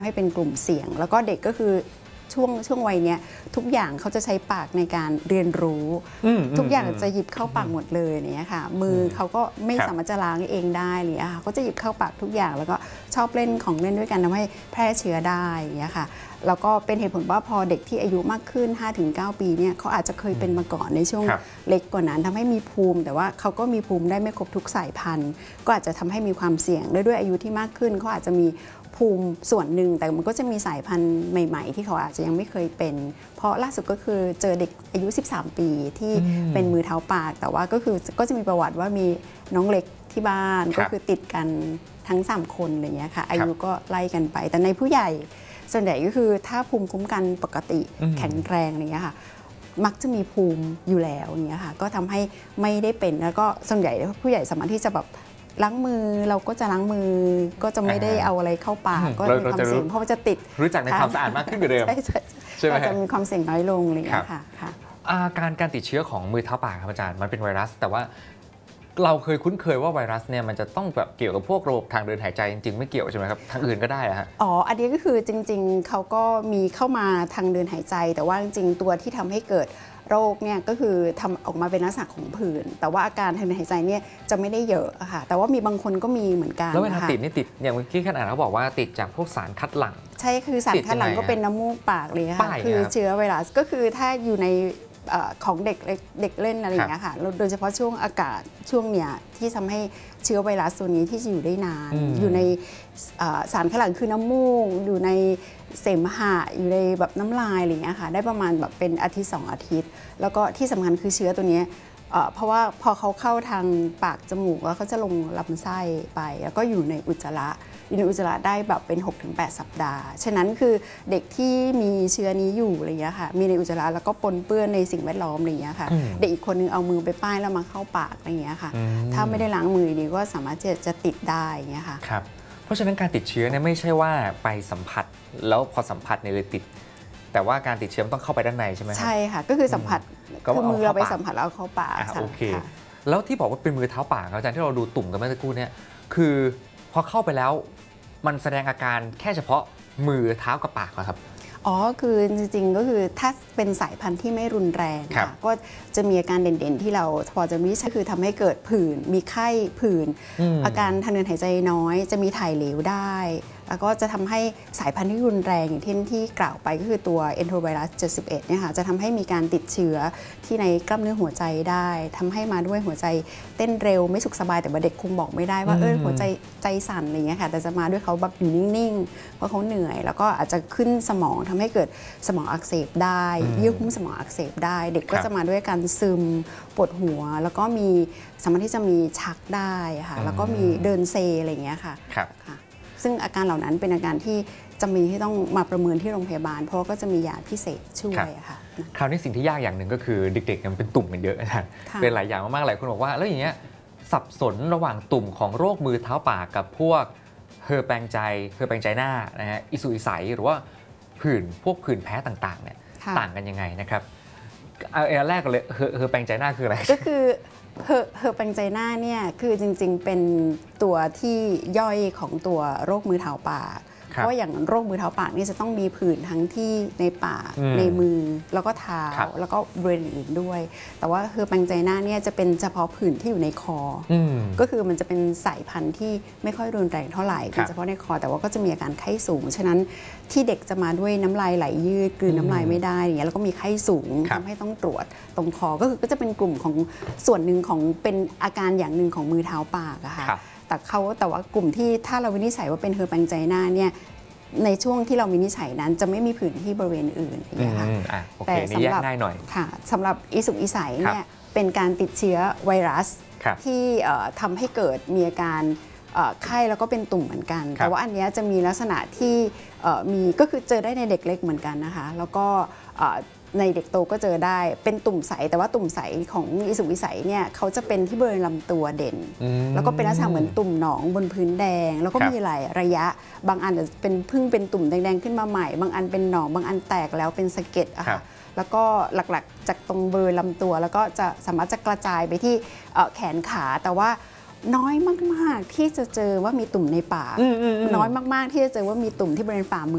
ให้เป็นกลุ่มเสี่ยงแล้วก็เด็กก็คือช่วงวัยเนี้ยทุกอย่างเขาจะใช้ปากในการเรียนรู้ทุกอย่างจะหยิบเข้าปากหมดเลยเนี่ยค่ะมือเขาก็ไม่สามารถจะล้างเองได้เลยค่ะก็จะหยิบเข้าปากทุกอย่างแล้วก็ชอบเล่นของเล่นด้วยกันทำให้แพร่เชื้อได้เนี่ยค่ะแล้วก็เป็นเหตุผลว่าพอเด็กที่อายุมากขึ้น 5-9 ปีเนี่ยเขาอาจจะเคยเป็นมาก่อนในช่วงเล็กกว่านั้นทำให้มีภูมิแต่ว่าเขาก็มีภูมิได้ไม่ครบทุกสายพันธุ์ก็อาจจะทำให้มีความเสี่ยงด้วยอายุที่มากขึ้นเขาอาจจะมีภูมิส่วนหนึ่งแต่มันก็จะมีสายพันธุ์ใหม่ๆที่เขาอาจจะยังไม่เคยเป็นเพราะล่าสุดก็คือเจอเด็กอายุ13 ปีที่เป็นมือเท้าปากแต่ว่าก็จะมีประวัติว่ามีน้องเล็กที่บ้านก็คือติดกันทั้ง3คนอะไรอย่างเงี้ยค่ะอายุก็ไล่กันไปแต่ในผู้ใหญ่ส่วนใหญ่ก็คือถ้าภูมิคุ้มกันปกติแข็งแรงอะไรอย่างเงี้ยค่ะมักจะมีภูมิอยู่แล้วอย่างเงี้ยค่ะก็ทำให้ไม่ได้เป็นแล้วก็ส่วนใหญ่ผู้ใหญ่สามารถที่จะแบบล้างมือเราก็จะล้างมือก็จะไม่ได้เอาอะไรเข้าปากก็มีความเสี่ยงเพราะว่าจะติดรู้จักในความสะอาดมากขึ้นกว่าเดิมใช่ไหมจะมีความเสี่ยงน้อยลงอะไรอย่างเงี้ยค่ะการติดเชื้อของมือเท้าปากครับอาจารย์มันเป็นไวรัสแต่ว่าเราเคยคุ้นเคยว่าไวรัสเนี่ยมันจะต้องแบบเกี่ยวกับพวกระบบทางเดินหายใจจริงๆไม่เกี่ยวใช่ไหมครับทางอื่นก็ได้ฮะอันนี้ก็คือจริงๆเขาก็มีเข้ามาทางเดินหายใจแต่ว่าจริงๆตัวที่ทำให้เกิดโรคเนี่ยก็คือทำออกมาเป็นลักษณะของผื่นแต่ว่าอาการทางเดินหายใจเนี่ยจะไม่ได้เยอะค่ะแต่ว่ามีบางคนก็มีเหมือนกันแล้วเวลาติดนี่ติดอย่างเมื่อกี้ขนาดเขาบอกว่าติดจากพวกสารคัดหลั่งใช่คือสารคัดหลั่งก็เป็นน้ำมูกปากเลยค่ะคือเชื้อไวรัสก็คือถ้าอยู่ในของเด็กเล่นอะไรอย่างเงี้ยค่ะโดยเฉพาะช่วงอากาศช่วงเนี้ยที่ทำให้เชื้อไวรัสตัวนี้ที่จะอยู่ได้นานอยู่ในสารคัดหลั่งคือน้ำมูกอยู่ในเสมหะอยู่ในแบบน้ำลายอะไรอย่างเงี้ยค่ะได้ประมาณแบบเป็นอาทิตย์2 อาทิตย์แล้วก็ที่สำคัญคือเชื้อตัวนี้เพราะว่าพอเขาเข้าทางปากจมูกแล้วเขาจะลงลำไส้ไปแล้วก็อยู่ในอุจจาระได้แบบเป็น 6-8 สัปดาห์ฉะนั้นคือเด็กที่มีเชื้อนี้อยู่อะไรอย่างเงี้ยค่ะมีในอุจจาระแล้วก็ปนเปื้อนในสิ่งแวดล้อมอะไรอย่างเงี้ยค่ะเด็กอีกคนนึงเอามือไปป้ายแล้วมาเข้าปากอะไรอย่างเงี้ยค่ะถ้าไม่ได้ล้างมือนี่ก็สามารถจะติดได้อย่างเงี้ยค่ะครับเพราะฉะนั้นการติดเชื้อเนี่ยไม่ใช่ว่าไปสัมผัสแล้วพอสัมผัสเนี่ยเลยติดแต่ว่าการติดเชื้อต้องเข้าไปด้านในใช่ไหมครับใช่ค่ะก็คือสัมผัสคือมือเราไปสัมผัสแล้วเข้าปากโอเคแล้วที่บอกว่าเป็นมือเท้าปากอาจารย์ที่เราดูตุ่มกันเมื่อสักครู่เนี่ยคือพอเข้าไปแล้วมันแสดงอาการแค่เฉพาะมือเท้ากับปากเหรอครับคือจริงๆก็คือถ้าเป็นสายพันธุ์ที่ไม่รุนแรงก็จะมีอาการเด่นๆที่เราพอจะวิจัยคือทำให้เกิดผื่นมีไข้ผื่นอาการทางเดินหายใจน้อยจะมีถ่ายเหลวได้แล้วก็จะทำให้สายพันธุ์ที่รุนแรงอย่างที่กล่าวไปก็คือตัว enterovirus 71เนี่ยค่ะจะทำให้มีการติดเชื้อที่ในกล้ามเนื้อหัวใจได้ทำให้มาด้วยหัวใจเต้นเร็วไม่สุขสบายแต่ว่าเด็กคงบอกไม่ได้ว่าหัวใจสั่นอะไรเงี้ยค่ะแต่จะมาด้วยเขาแบบอยู่นิ่งๆเพราะเขาเหนื่อยแล้วก็อาจจะขึ้นสมองทำให้เกิดสมองอักเสบได้เยื่อหุ้มสมองอักเสบได้เด็กก็จะมาด้วยการซึมปวดหัวแล้วก็มีสามารถที่จะมีชักได้ค่ะแล้วก็มีเดินเซอะไรเงี้ยค่ะซึ่งอาการเหล่านั้นเป็นอาการที่จำเป็นที่ต้องมาประเมินที่โรงพยาบาลเพราะก็จะมียาพิเศษช่วยค่ะคราวนี้สิ่งที่ยากอย่างหนึ่งก็คือเด็กๆมันเป็นตุ่มกันเยอะนะเป็นหลายอย่างมากๆหลายคนบอกว่าแล้วอย่างเงี้ยสับสนระหว่างตุ่มของโรคมือเท้าปากกับพวกเฮอแปงใจหน้านะฮะอิสุอิสัยหรือว่าพวกผื่นแพ้ต่างๆเนี่ยต่างกันยังไงนะครับเอาแรกกันเลยเฮอแปงใจหน้าคืออะไรก็คือเฮอแปงใจหน้าเนี่ยคือจริงๆเป็นตัวที่ย่อยของตัวโรคมือเท้าปากเพราะอย่างโรคมือเท้าปากนี่จะต้องมีผื่นทั้งที่ในปากในมือแล้วก็เท้าแล้วก็บริเวณอื่นด้วยแต่ว่าเฮอแปงใจหน้าเนี่ยจะเป็นเฉพาะผื่นที่อยู่ในคอก็คือมันจะเป็นสายพันธุ์ที่ไม่ค่อยรุนแรงเท่าไหร่เป็นเฉพาะในคอแต่ว่าก็จะมีอาการไข้สูงฉะนั้นที่เด็กจะมาด้วยน้ำลายไหลยืดกลืนน้ำลายไม่ได้อย่างเงี้ยแล้วก็มีไข้สูงทำให้ต้องตรวจตรงคอก็จะเป็นกลุ่มของส่วนหนึ่งของเป็นอาการอย่างหนึ่งของมือเท้าปากอะค่ะแต่ว่ากลุ่มที่ถ้าเราวินิจฉัยว่าเป็นเฮอแปงใจหน้าเนี่ยในช่วงที่เราวินิจฉัยนั้นจะไม่มีผื่นที่บริเวณอื่นนะคะแต่สำหรับง่ายหน่อยค่ะสำหรับอิสุกอิสัยเนี่ยเป็นการติดเชื้อไวรัสที่ทำให้เกิดมีอาการไข้แล้วก็เป็นตุ่มเหมือนกันแต่ว่าอันนี้จะมีลักษณะที่มีก็คือเจอได้ในเด็กเล็กเหมือนกันนะคะแล้วก็ในเด็กโตก็เจอได้เป็นตุ่มใสแต่ว่าตุ่มใสของอิสุกอิสัยเนี่ยเขาจะเป็นที่บริเวณลำตัวเด่นแล้วก็เป็นลักษณะเหมือนตุ่มหนองบนพื้นแดงแล้วก็มีหลายระยะบางอันเป็นเป็นตุ่มแดงๆขึ้นมาใหม่บางอันเป็นหนองบางอันแตกแล้วเป็นสะเก็ดอะค่ะแล้วก็หลักๆจากตรงบริเวณลำตัวแล้วก็จะสามารถจะกระจายไปที่แขนขาแต่ว่าน้อยมากๆที่จะเจอว่ามีตุ่มในปากน้อยมากๆที่จะเจอว่ามีตุ่มที่บริเวณฝ่ามือ